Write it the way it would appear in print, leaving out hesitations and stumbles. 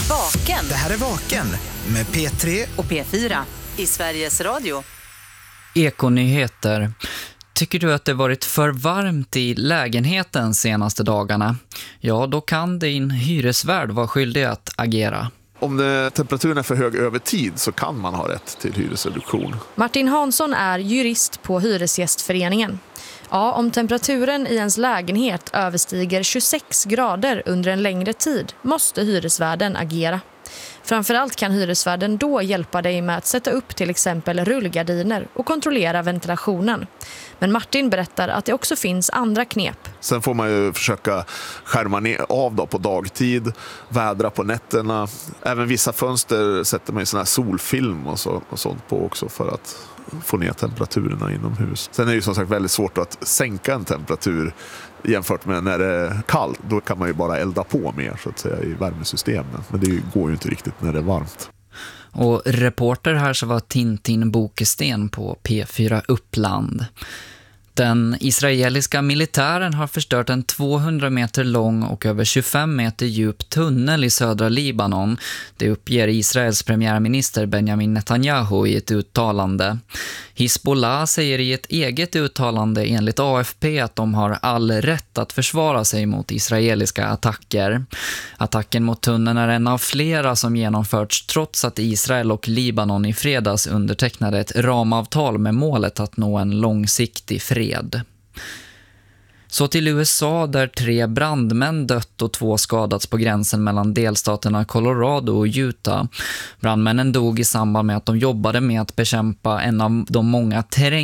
Vaken. Det här är Vaken med P3 och P4 i Sveriges Radio. Ekonyheter. Tycker du att det varit för varmt i lägenheten senaste dagarna? Ja, då kan din hyresvärd vara skyldig att agera. Om temperaturen är för hög över tid så kan man ha rätt till hyresreduktion. Martin Hansson är jurist på Hyresgästföreningen. Ja, om temperaturen i ens lägenhet överstiger 26 grader under en längre tid måste hyresvärden agera. Framförallt kan hyresvärden då hjälpa dig med att sätta upp till exempel rullgardiner och kontrollera ventilationen. Men Martin berättar att det också finns andra knep. Sen får man ju försöka skärma ner av då på dagtid, vädra på nätterna. Även vissa fönster sätter man i sån här solfilm och sånt på också för att få ner temperaturerna inomhus. Sen är det ju som sagt väldigt svårt att sänka en temperatur jämfört med när det är kallt. Då kan man ju bara elda på mer så att säga i värmesystemet. Men det går ju inte riktigt när det är varmt. Och reporter här så var Tintin Bokesten på P4 Uppland. Den israeliska militären har förstört en 200 meter lång och över 25 meter djup tunnel i södra Libanon. Det uppger Israels premiärminister Benjamin Netanyahu i ett uttalande. Hizbollah säger i ett eget uttalande enligt AFP att de har all rätt att försvara sig mot israeliska attacker. Attacken mot tunneln är en av flera som genomförts trots att Israel och Libanon i fredags undertecknade ett ramavtal med målet att nå en långsiktig fred. Så till USA där 3 brandmän dött och 2 skadats på gränsen mellan delstaterna Colorado och Utah. Brandmännen dog i samband med att de jobbade med att bekämpa en av de många